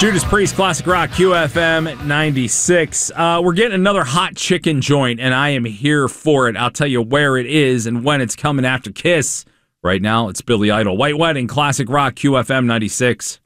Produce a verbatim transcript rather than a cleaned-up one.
Judas Priest, Classic Rock, Q F M ninety-six. Uh, we're getting another hot chicken joint, and I am here for it. I'll tell you where it is and when it's coming after Kiss. Right now, it's Billy Idol. White Wedding, Classic Rock, Q F M ninety-six.